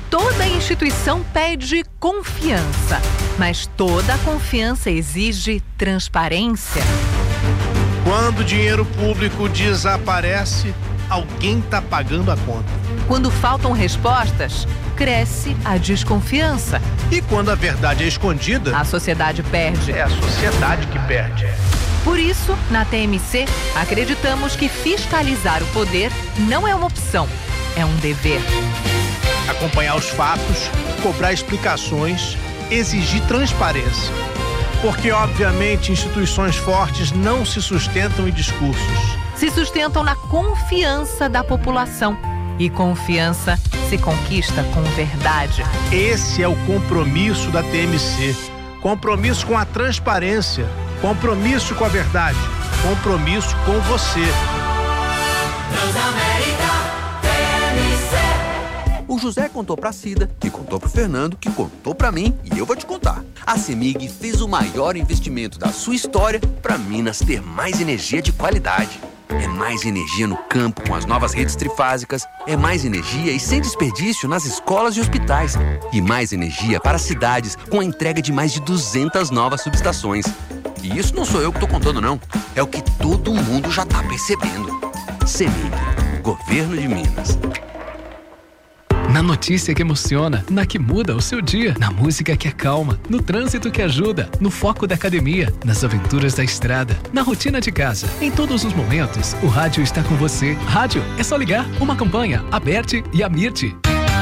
Toda instituição pede confiança, mas toda confiança exige transparência. Quando o dinheiro público desaparece, alguém está pagando a conta. Quando faltam respostas, cresce a desconfiança. E quando a verdade é escondida, a sociedade perde. É a sociedade que perde. Por isso, na TMC, acreditamos que fiscalizar o poder não é uma opção, é um dever. Acompanhar os fatos, cobrar explicações, exigir transparência. Porque, obviamente, instituições fortes não se sustentam em discursos. Se sustentam na confiança da população. E confiança se conquista com verdade. Esse é o compromisso da TMC. Compromisso com a transparência. Compromisso com a verdade. Compromisso com você. Transamérica TMC. O José contou pra Cida, que contou pro Fernando, que contou pra mim, e eu vou te contar. A CEMIG fez o maior investimento da sua história pra Minas ter mais energia de qualidade. É mais energia no campo com as novas redes trifásicas, é mais energia e sem desperdício nas escolas e hospitais, e mais energia para cidades com a entrega de mais de 200 novas subestações. E isso não sou eu que tô contando, não. É o que todo mundo já tá percebendo. CEMIG, Governo de Minas. Na notícia que emociona, na que muda o seu dia, na música que acalma, no trânsito que ajuda, no foco da academia, nas aventuras da estrada, na rotina de casa. Em todos os momentos, o rádio está com você. Rádio, é só ligar. Uma campanha, Aberte e Amirte.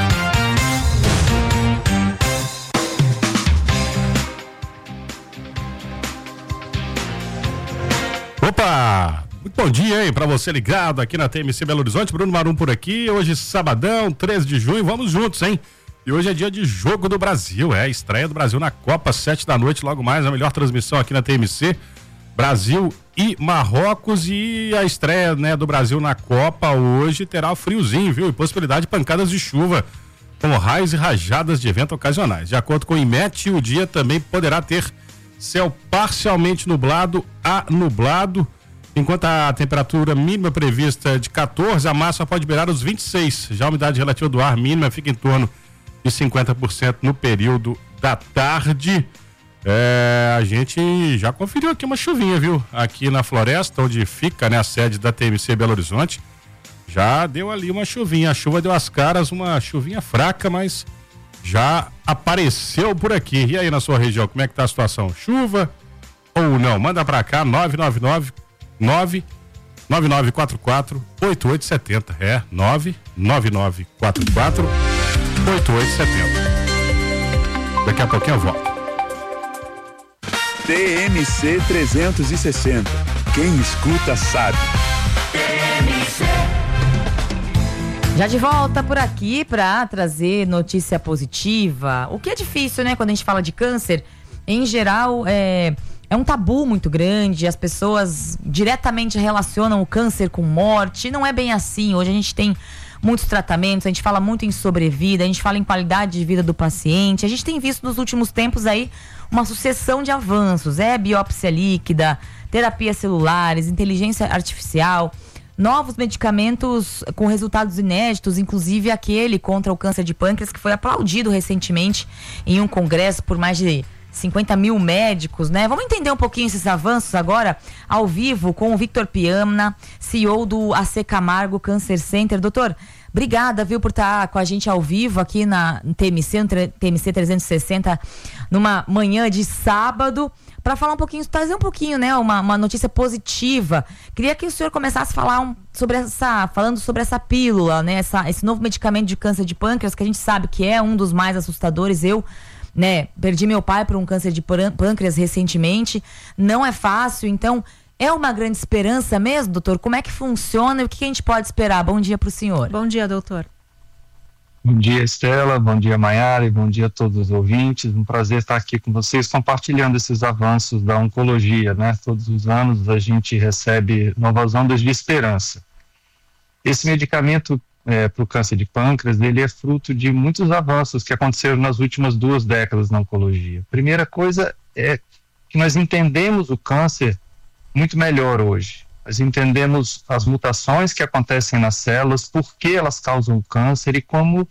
Opa! Muito bom dia, hein? Pra você ligado aqui na TMC Belo Horizonte, Bruno Marum por aqui. Hoje, sabadão, 13 de junho, vamos juntos, hein? E hoje é dia de Jogo do Brasil, estreia do Brasil na Copa, 7 da noite, logo mais, a melhor transmissão aqui na TMC. Brasil e Marrocos, e a estreia, né, do Brasil na Copa hoje terá o friozinho, viu? E possibilidade de pancadas de chuva, com raios e rajadas de vento ocasionais. De acordo com o IMET, o dia também poderá ter céu parcialmente nublado a nublado, enquanto a temperatura mínima prevista de 14, a máxima pode beirar os 26. Já a umidade relativa do ar mínima fica em torno de 50% no período da tarde. A gente já conferiu aqui uma chuvinha, viu? Aqui na Floresta, onde fica, né, a sede da TMC Belo Horizonte, já deu ali uma chuvinha. A chuva deu as caras, uma chuvinha fraca, mas já apareceu por aqui. E aí na sua região, como é que tá a situação? Chuva ou não? Manda pra cá, 99944-8870. 99944-8870. Daqui a pouquinho eu volto. TMC 360. Quem escuta sabe. TMC. Já de volta por aqui para trazer notícia positiva. O que é difícil, né? Quando a gente fala de câncer, em geral, é um tabu muito grande. As pessoas diretamente relacionam o câncer com morte. Não é bem assim. Hoje a gente tem muitos tratamentos, a gente fala muito em sobrevida, a gente fala em qualidade de vida do paciente. A gente tem visto nos últimos tempos aí uma sucessão de avanços. Biópsia líquida, terapias celulares, inteligência artificial, novos medicamentos com resultados inéditos, inclusive aquele contra o câncer de pâncreas, que foi aplaudido recentemente em um congresso por mais de 50 mil médicos, né? Vamos entender um pouquinho esses avanços agora, ao vivo, com o Victor Piamna, CEO do AC Camargo Cancer Center. Doutor, obrigada, viu, por estar com a gente ao vivo aqui na TMC, no TMC 360, numa manhã de sábado, para falar um pouquinho, trazer um pouquinho, né, uma notícia positiva. Queria que o senhor começasse a falar falando sobre essa pílula, né, esse novo medicamento de câncer de pâncreas, que a gente sabe que é um dos mais assustadores. Eu, né, perdi meu pai por um câncer de pâncreas recentemente. Não é fácil, então é uma grande esperança mesmo, doutor? Como é que funciona e o que a gente pode esperar? Bom dia para o senhor. Bom dia, doutor. Bom dia, Estela, bom dia, Maiara, e bom dia a todos os ouvintes. Um prazer estar aqui com vocês compartilhando esses avanços da oncologia, né? Todos os anos a gente recebe novas ondas de esperança. Esse medicamento para o câncer de pâncreas, ele é fruto de muitos avanços que aconteceram nas últimas 2 décadas na oncologia. A primeira coisa é que nós entendemos o câncer muito melhor hoje. Nós entendemos as mutações que acontecem nas células, por que elas causam o câncer e como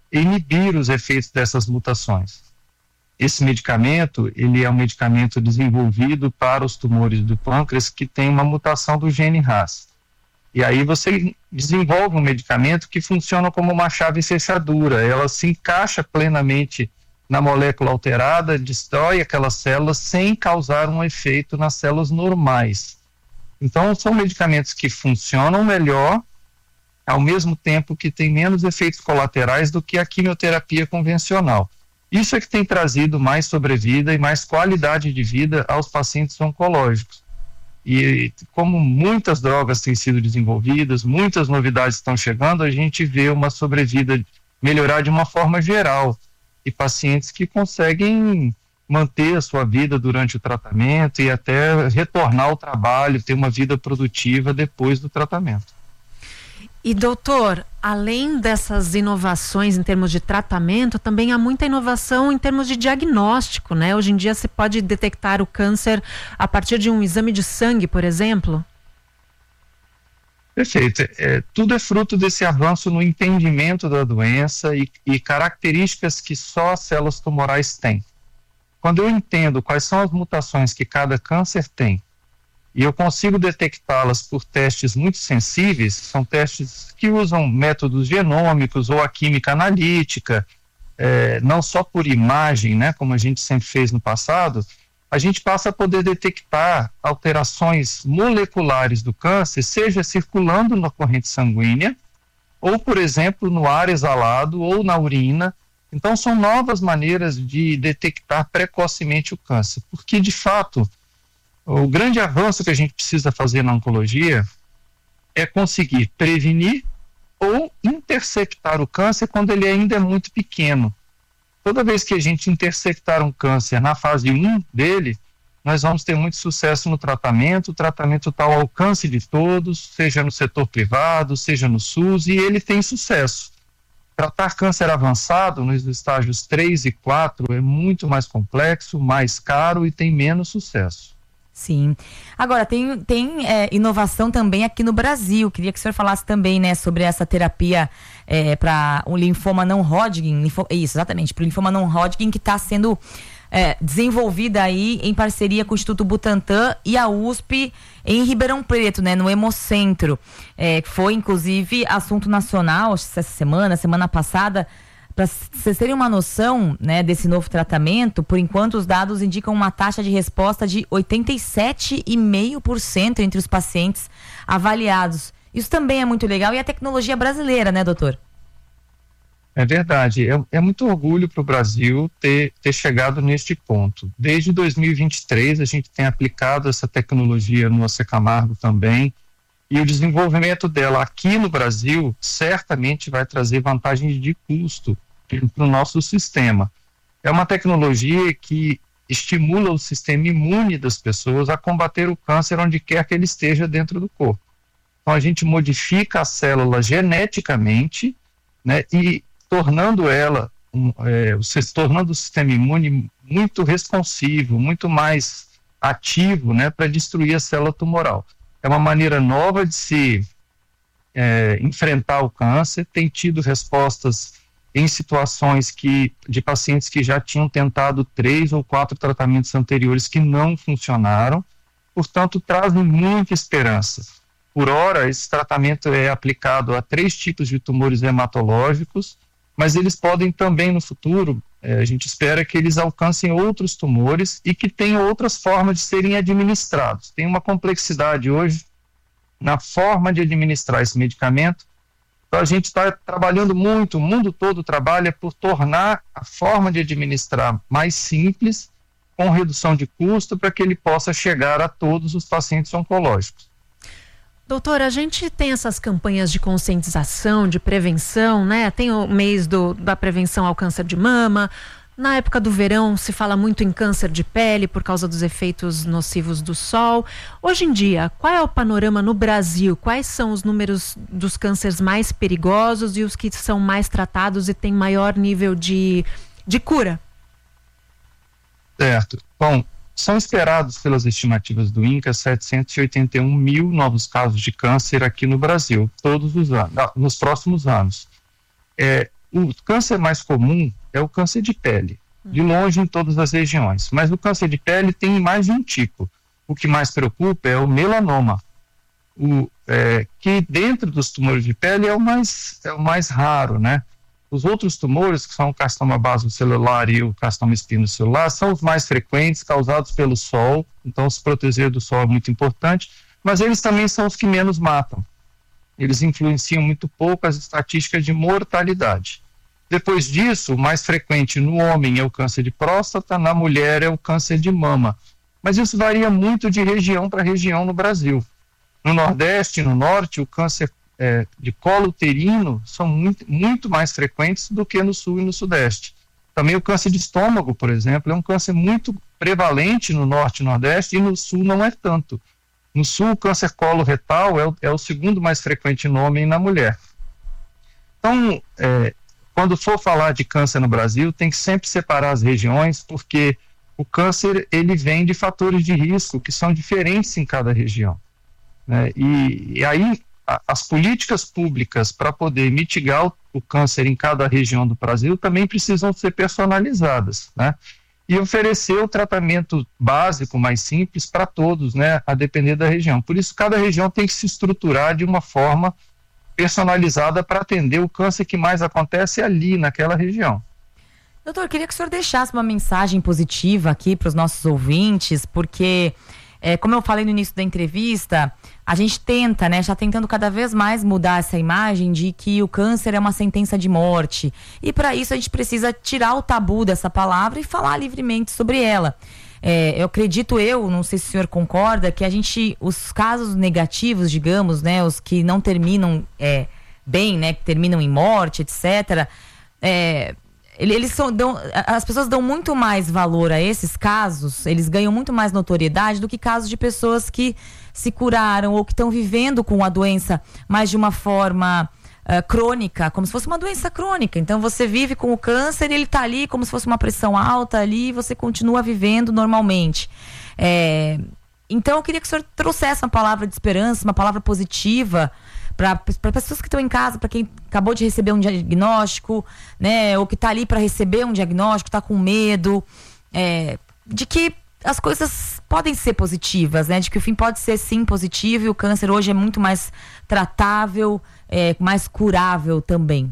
inibir os efeitos dessas mutações. Esse medicamento, ele é um medicamento desenvolvido para os tumores do pâncreas que tem uma mutação do gene RAS. E aí você desenvolve um medicamento que funciona como uma chave fechadura, ela se encaixa plenamente na molécula alterada, destrói aquelas células sem causar um efeito nas células normais. Então, são medicamentos que funcionam melhor, ao mesmo tempo que tem menos efeitos colaterais do que a quimioterapia convencional. Isso é que tem trazido mais sobrevida e mais qualidade de vida aos pacientes oncológicos. E como muitas drogas têm sido desenvolvidas, muitas novidades estão chegando, a gente vê uma sobrevida melhorar de uma forma geral. E pacientes que conseguem manter a sua vida durante o tratamento e até retornar ao trabalho, ter uma vida produtiva depois do tratamento. E doutor, além dessas inovações em termos de tratamento, também há muita inovação em termos de diagnóstico, né? Hoje em dia você pode detectar o câncer a partir de um exame de sangue, por exemplo? Perfeito. Tudo é fruto desse avanço no entendimento da doença e características que só as células tumorais têm. Quando eu entendo quais são as mutações que cada câncer tem, e eu consigo detectá-las por testes muito sensíveis, são testes que usam métodos genômicos ou a química analítica, não só por imagem, né, como a gente sempre fez no passado, a gente passa a poder detectar alterações moleculares do câncer, seja circulando na corrente sanguínea, ou, por exemplo, no ar exalado ou na urina. Então, são novas maneiras de detectar precocemente o câncer, porque, de fato, o grande avanço que a gente precisa fazer na oncologia é conseguir prevenir ou interceptar o câncer quando ele ainda é muito pequeno. Toda vez que a gente interceptar um câncer na fase 1 dele, nós vamos ter muito sucesso no tratamento. O tratamento está ao alcance de todos, seja no setor privado, seja no SUS, e ele tem sucesso. Tratar câncer avançado nos estágios 3 e 4 é muito mais complexo, mais caro e tem menos sucesso. Sim. Agora, tem inovação também aqui no Brasil. Queria que o senhor falasse também, né, sobre essa terapia para o linfoma não Hodgkin. Isso, exatamente, para o linfoma não Hodgkin, que está sendo desenvolvida aí em parceria com o Instituto Butantan e a USP em Ribeirão Preto, né, no Hemocentro. Que foi, inclusive, assunto nacional essa semana passada. Para vocês terem uma noção, né, desse novo tratamento, por enquanto os dados indicam uma taxa de resposta de 87,5% entre os pacientes avaliados. Isso também é muito legal e a tecnologia brasileira, né, doutor? É verdade. É muito orgulho para o Brasil ter chegado neste ponto. Desde 2023 a gente tem aplicado essa tecnologia no AC Camargo também, e o desenvolvimento dela aqui no Brasil certamente vai trazer vantagens de custo para o nosso sistema. É uma tecnologia que estimula o sistema imune das pessoas a combater o câncer onde quer que ele esteja dentro do corpo. Então a gente modifica a célula geneticamente, né, e tornando tornando o sistema imune muito responsivo, muito mais ativo, né, para destruir a célula tumoral. É uma maneira nova de se enfrentar o câncer. Tem tido respostas em situações de pacientes que já tinham tentado 3 ou 4 tratamentos anteriores que não funcionaram, portanto trazem muita esperança. Por hora, esse tratamento é aplicado a 3 tipos de tumores hematológicos, mas eles podem também no futuro, a gente espera que eles alcancem outros tumores e que tenham outras formas de serem administrados. Tem uma complexidade hoje na forma de administrar esse medicamento. Então a gente está trabalhando muito, o mundo todo trabalha por tornar a forma de administrar mais simples, com redução de custo, para que ele possa chegar a todos os pacientes oncológicos. Doutora, a gente tem essas campanhas de conscientização, de prevenção, né? Tem o mês da prevenção ao câncer de mama. Na época do verão se fala muito em câncer de pele por causa dos efeitos nocivos do sol. Hoje em dia, qual é o panorama no Brasil? Quais são os números dos cânceres mais perigosos e os que são mais tratados e têm maior nível de cura? Certo. Bom, são esperados pelas estimativas do INCA 781 mil novos casos de câncer aqui no Brasil, todos os anos, nos próximos anos. O câncer mais comum é o câncer de pele, de longe em todas as regiões, mas o câncer de pele tem mais de um tipo. O que mais preocupa é o melanoma, que dentro dos tumores de pele é o mais raro, né? Os outros tumores, que são o carcinoma basocelular e o carcinoma espinocelular, são os mais frequentes, causados pelo sol, então se proteger do sol é muito importante, mas eles também são os que menos matam. Eles influenciam muito pouco as estatísticas de mortalidade. Depois disso, o mais frequente no homem é o câncer de próstata, na mulher é o câncer de mama. Mas isso varia muito de região para região no Brasil. No Nordeste e no Norte, o câncer de colo uterino são muito mais frequentes do que no Sul e no Sudeste. Também o câncer de estômago, por exemplo, é um câncer muito prevalente no Norte e Nordeste, e no Sul não é tanto. No Sul, o câncer coloretal é o segundo mais frequente no homem e na mulher. Então, quando for falar de câncer no Brasil, tem que sempre separar as regiões, porque o câncer ele vem de fatores de risco que são diferentes em cada região, né? E aí as políticas públicas para poder mitigar o câncer em cada região do Brasil também precisam ser personalizadas, né? E oferecer o tratamento básico mais simples para todos, né? A depender da região. Por isso, cada região tem que se estruturar de uma forma personalizada para atender o câncer que mais acontece ali naquela região. Doutor, queria que o senhor deixasse uma mensagem positiva aqui para os nossos ouvintes, porque, como eu falei no início da entrevista, a gente tenta, né, já tentando cada vez mais mudar essa imagem de que o câncer é uma sentença de morte. E para isso a gente precisa tirar o tabu dessa palavra e falar livremente sobre ela. Eu acredito, não sei se o senhor concorda, que os casos negativos, digamos, né, os que não terminam bem, né, que terminam em morte, etc., as pessoas dão muito mais valor a esses casos, eles ganham muito mais notoriedade do que casos de pessoas que se curaram ou que estão vivendo com a doença, mas de uma forma crônica, como se fosse uma doença crônica. Então você vive com o câncer e ele está ali como se fosse uma pressão alta ali e você continua vivendo normalmente. Então eu queria que o senhor trouxesse uma palavra de esperança, uma palavra positiva para pessoas que estão em casa, para quem acabou de receber um diagnóstico, né, ou que está ali para receber um diagnóstico, está com medo, de que as coisas podem ser positivas, né, de que o fim pode ser sim positivo e o câncer hoje é muito mais tratável, mais curável também.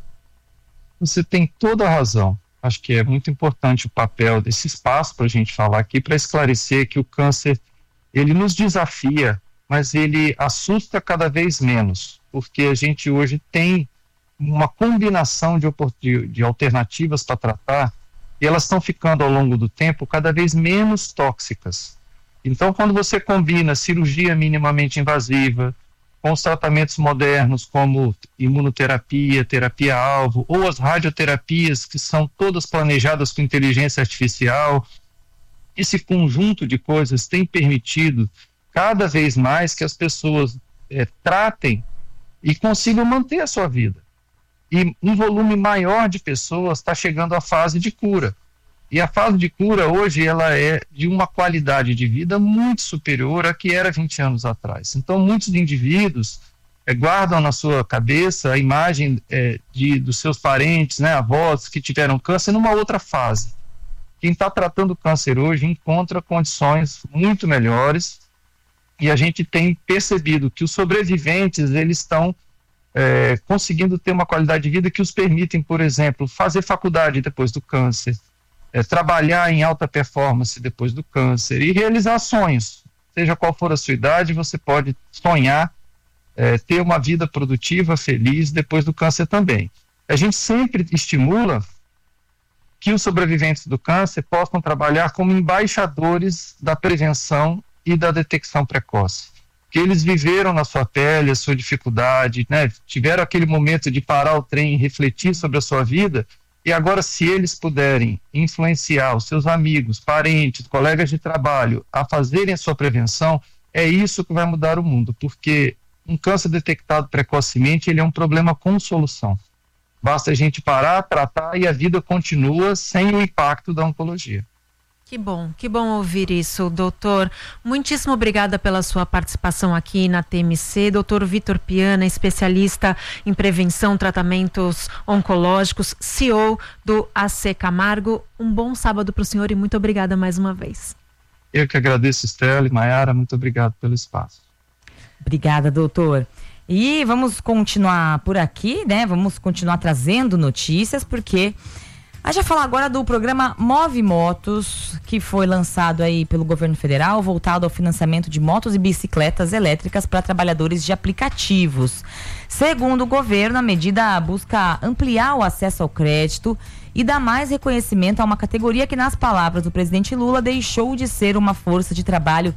Você tem toda a razão. Acho que é muito importante o papel desse espaço para a gente falar aqui, para esclarecer que o câncer, ele nos desafia, mas ele assusta cada vez menos, porque a gente hoje tem uma combinação de alternativas para tratar, e elas estão ficando ao longo do tempo cada vez menos tóxicas. Então, quando você combina cirurgia minimamente invasiva com os tratamentos modernos como imunoterapia, terapia-alvo, ou as radioterapias, que são todas planejadas com inteligência artificial, esse conjunto de coisas tem permitido cada vez mais que as pessoas tratem e consigam manter a sua vida. E um volume maior de pessoas está chegando à fase de cura. E a fase de cura hoje ela é de uma qualidade de vida muito superior à que era 20 anos atrás. Então muitos indivíduos guardam na sua cabeça a imagem dos seus parentes, né, avós que tiveram câncer numa outra fase. Quem está tratando câncer hoje encontra condições muito melhores. E a gente tem percebido que os sobreviventes, eles estão conseguindo ter uma qualidade de vida que os permitem, por exemplo, fazer faculdade depois do câncer, trabalhar em alta performance depois do câncer e realizar sonhos. Seja qual for a sua idade, você pode sonhar, ter uma vida produtiva, feliz depois do câncer também. A gente sempre estimula que os sobreviventes do câncer possam trabalhar como embaixadores da prevenção e da detecção precoce, que eles viveram na sua pele a sua dificuldade, né? Tiveram aquele momento de parar o trem e refletir sobre a sua vida, e agora se eles puderem influenciar os seus amigos, parentes, colegas de trabalho a fazerem a sua prevenção, é isso que vai mudar o mundo, porque um câncer detectado precocemente, ele é um problema com solução. Basta a gente parar, tratar e a vida continua sem o impacto da oncologia. Que bom ouvir isso, doutor. Muitíssimo obrigada pela sua participação aqui na TMC. Doutor Vitor Piana, especialista em prevenção, tratamentos oncológicos, CEO do AC Camargo. Um bom sábado para o senhor e muito obrigada mais uma vez. Eu que agradeço, Estela e Maiara, muito obrigado pelo espaço. Obrigada, doutor. E vamos continuar por aqui, né? Vamos continuar trazendo notícias, porque a gente vai falar agora do programa Move Motos, que foi lançado aí pelo governo federal, voltado ao financiamento de motos e bicicletas elétricas para trabalhadores de aplicativos. Segundo o governo, a medida busca ampliar o acesso ao crédito e dar mais reconhecimento a uma categoria que, nas palavras do presidente Lula, deixou de ser uma força de trabalho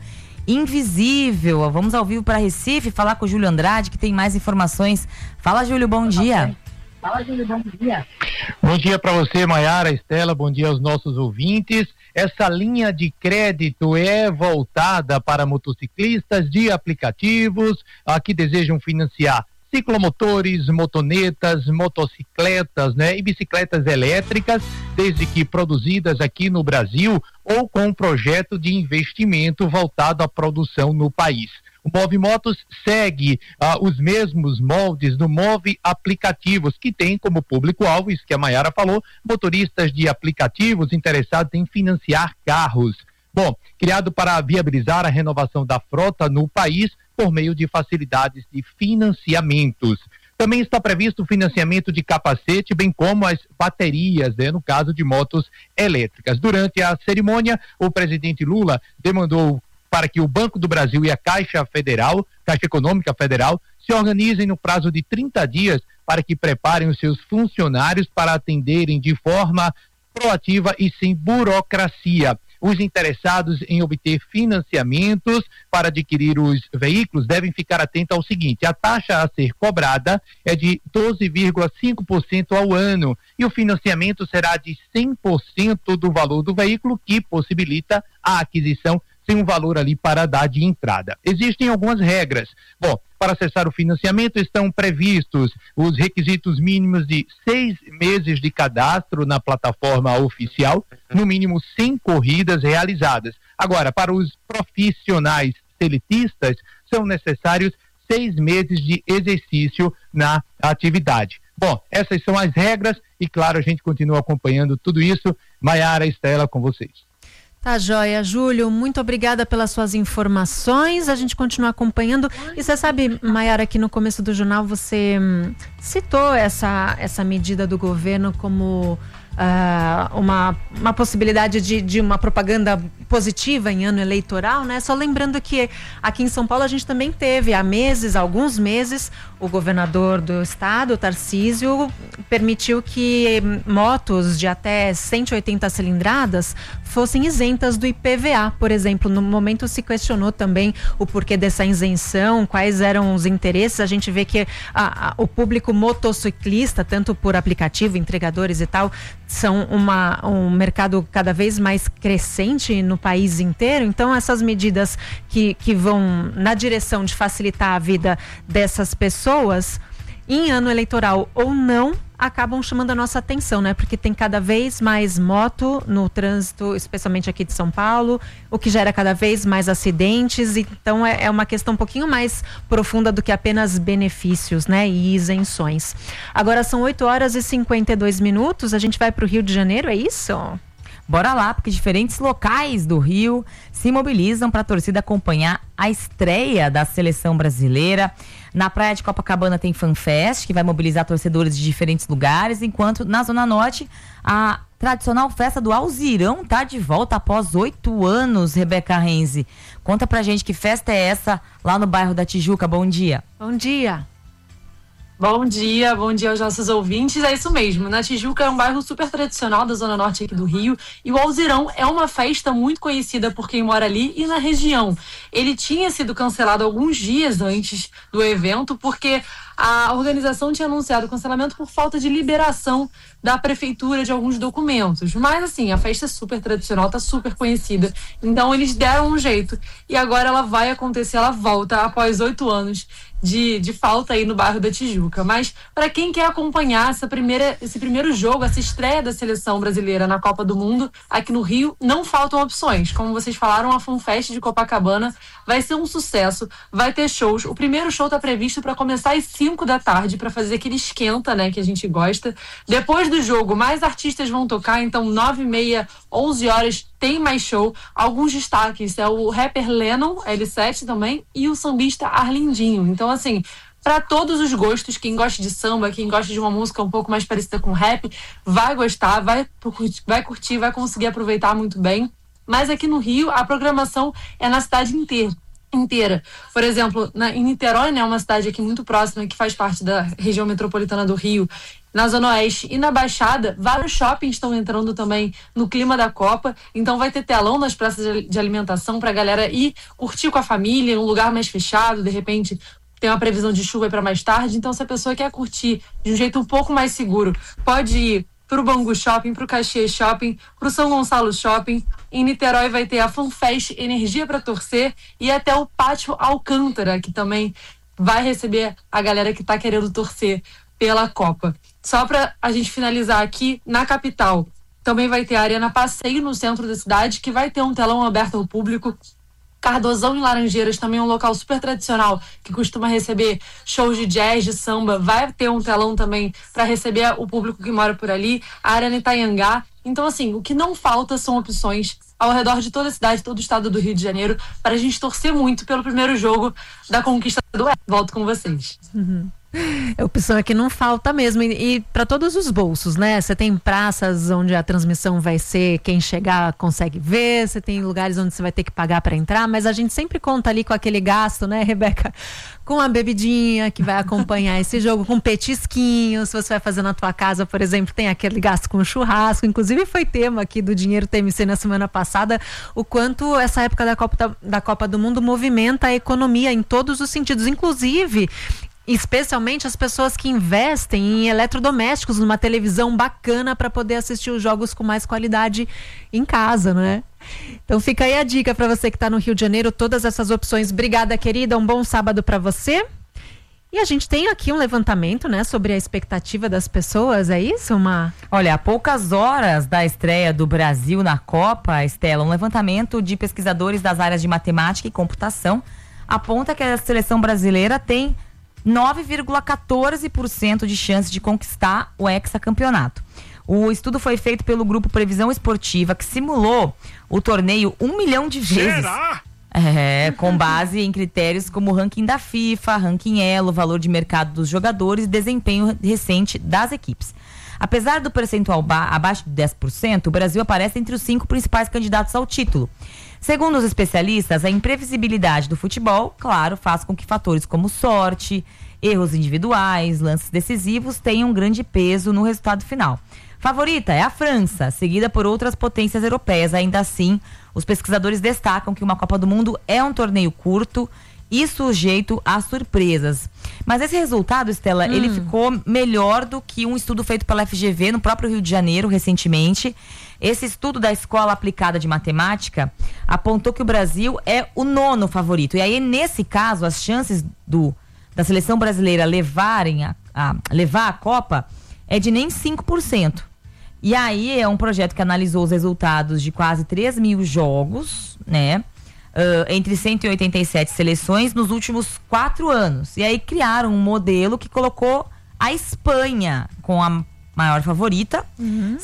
invisível. Vamos ao vivo para Recife falar com o Júlio Andrade, que tem mais informações. Fala, Júlio, bom dia. Fala, Júlio, bom dia. Bom dia para você, Maiara, Estela, bom dia aos nossos ouvintes. Essa linha de crédito é voltada para motociclistas de aplicativos que desejam financiar ciclomotores, motonetas, motocicletas, né, e bicicletas elétricas, desde que produzidas aqui no Brasil ou com um projeto de investimento voltado à produção no país. O Move Motos segue os mesmos moldes do Move Aplicativos, que tem como público-alvo, isso que a Maiara falou, motoristas de aplicativos interessados em financiar carros. Bom, criado para viabilizar a renovação da frota no país por meio de facilidades de financiamentos. Também está previsto o financiamento de capacete, bem como as baterias, né, no caso de motos elétricas. Durante a cerimônia, o presidente Lula demandou para que o Banco do Brasil e a Caixa Econômica Federal, se organizem no prazo de 30 dias para que preparem os seus funcionários para atenderem de forma proativa e sem burocracia. Os interessados em obter financiamentos para adquirir os veículos devem ficar atentos ao seguinte: a taxa a ser cobrada é de 12,5% ao ano e o financiamento será de 100% do valor do veículo, que possibilita a aquisição sem um valor ali para dar de entrada. Existem algumas regras. Bom, para acessar o financiamento estão previstos os requisitos mínimos de 6 meses de cadastro na plataforma oficial, no mínimo 100 corridas realizadas. Agora, para os profissionais seletistas, são necessários 6 meses de exercício na atividade. Bom, essas são as regras e, claro, a gente continua acompanhando tudo isso. Maiara, Estela, com vocês. Tá joia, Júlio, muito obrigada pelas suas informações, a gente continua acompanhando. E você sabe, Maiara, que no começo do jornal você citou essa medida do governo como uma possibilidade de uma propaganda positiva em ano eleitoral, né? Só lembrando que aqui em São Paulo a gente também teve há alguns meses, o governador do estado, Tarcísio, permitiu que motos de até 180 cilindradas fossem isentas do IPVA, por exemplo. No momento se questionou também o porquê dessa isenção, quais eram os interesses. A gente vê que o público motociclista, tanto por aplicativo, entregadores e tal, são um mercado cada vez mais crescente no país inteiro. Então essas medidas que vão na direção de facilitar a vida dessas pessoas em ano eleitoral ou não, acabam chamando a nossa atenção, né? Porque tem cada vez mais moto no trânsito, especialmente aqui de São Paulo, o que gera cada vez mais acidentes. Então é uma questão um pouquinho mais profunda do que apenas benefícios, né? E isenções. Agora são 8h52, a gente vai para o Rio de Janeiro, é isso? Bora lá, porque diferentes locais do Rio se mobilizam para a torcida acompanhar a estreia da seleção brasileira. Na praia de Copacabana tem FanFest, que vai mobilizar torcedores de diferentes lugares, enquanto na Zona Norte a tradicional festa do Alzirão tá de volta após 8 anos, Rebeca Renzi. Conta pra gente que festa é essa lá no bairro da Tijuca. Bom dia. Bom dia. Bom dia aos nossos ouvintes. É isso mesmo, na Tijuca é um bairro super tradicional da Zona Norte aqui do Rio, e o Alzirão é uma festa muito conhecida por quem mora ali e na região. Ele tinha sido cancelado alguns dias antes do evento, porque a organização tinha anunciado o cancelamento por falta de liberação da prefeitura de alguns documentos. Mas, assim, a festa é super tradicional, tá super conhecida. Então, eles deram um jeito. E agora ela vai acontecer, ela volta após 8 anos de falta aí no bairro da Tijuca. Mas, para quem quer acompanhar esse primeiro jogo, essa estreia da seleção brasileira na Copa do Mundo, aqui no Rio, não faltam opções. Como vocês falaram, a FanFest de Copacabana vai ser um sucesso, vai ter shows. O primeiro show tá previsto para começar às 5 da tarde, para fazer aquele esquenta, né, que a gente gosta. Depois do jogo, mais artistas vão tocar, então 9h30, 11 horas tem mais show. Alguns destaques é o rapper Lennon, L7 também, e o sambista Arlindinho. Então, assim, para todos os gostos, quem gosta de samba, quem gosta de uma música um pouco mais parecida com rap, vai gostar, vai curtir, vai conseguir aproveitar muito bem. Mas aqui no Rio, a programação é na cidade inteira. Por exemplo, em Niterói, né, uma cidade aqui muito próxima, que faz parte da região metropolitana do Rio, na Zona Oeste e na Baixada, vários shoppings estão entrando também no clima da Copa. Então vai ter telão nas praças de alimentação para a galera ir curtir com a família, em um lugar mais fechado, de repente tem uma previsão de chuva para mais tarde. Então, se a pessoa quer curtir de um jeito um pouco mais seguro, pode ir pro Bangu Shopping, pro Caxias Shopping, pro São Gonçalo Shopping. Em Niterói vai ter a FanFest Energia para Torcer e até o Pátio Alcântara, que também vai receber a galera que tá querendo torcer pela Copa. Só para a gente finalizar aqui, na capital também vai ter a Arena Passeio no centro da cidade, que vai ter um telão aberto ao público. Cardozão em Laranjeiras também é um local super tradicional, que costuma receber shows de jazz, de samba. Vai ter um telão também para receber o público que mora por ali. A Arena Itaiangá. Então, assim, o que não falta são opções ao redor de toda a cidade, todo o estado do Rio de Janeiro, para a gente torcer muito pelo primeiro jogo da conquista do E. Volto com vocês. A opção é que não falta mesmo, e para todos os bolsos, né? Você tem praças onde a transmissão vai ser, quem chegar consegue ver, você tem lugares onde você vai ter que pagar para entrar, mas a gente sempre conta ali com aquele gasto, né, Rebeca? Com a bebidinha que vai acompanhar esse jogo, com petisquinhos. Se você vai fazer na tua casa, por exemplo, tem aquele gasto com churrasco. Inclusive foi tema aqui do Dinheiro TMC na semana passada, o quanto essa época da Copa do Mundo movimenta a economia em todos os sentidos, inclusive especialmente as pessoas que investem em eletrodomésticos, numa televisão bacana para poder assistir os jogos com mais qualidade em casa, né? Então fica aí a dica para você que está no Rio de Janeiro, todas essas opções. Obrigada, querida, um bom sábado para você. E a gente tem aqui um levantamento, né, sobre a expectativa das pessoas, é isso, Má? Olha, há poucas horas da estreia do Brasil na Copa, Estela, um levantamento de pesquisadores das áreas de matemática e computação aponta que a seleção brasileira tem 9,14% de chance de conquistar o hexacampeonato. O estudo foi feito pelo grupo Previsão Esportiva, que simulou o torneio 1 milhão de vezes. Será? Com base em critérios como o ranking da FIFA, ranking Elo, valor de mercado dos jogadores e desempenho recente das equipes. Apesar do percentual abaixo de 10%, o Brasil aparece entre os 5 principais candidatos ao título. Segundo os especialistas, a imprevisibilidade do futebol, claro, faz com que fatores como sorte, erros individuais, lances decisivos tenham um grande peso no resultado final. Favorita é a França, seguida por outras potências europeias. Ainda assim, os pesquisadores destacam que uma Copa do Mundo é um torneio curto e sujeito a surpresas. Mas esse resultado, Estela, ele ficou melhor do que um estudo feito pela FGV no próprio Rio de Janeiro recentemente. Esse estudo da Escola Aplicada de Matemática apontou que o Brasil é o 9º favorito. E aí, nesse caso, as chances da seleção brasileira levar a Copa é de nem 5%. E aí é um projeto que analisou os resultados de quase 3 mil jogos, né? Entre 187 seleções nos últimos 4 anos. E aí criaram um modelo que colocou a Espanha com a maior favorita,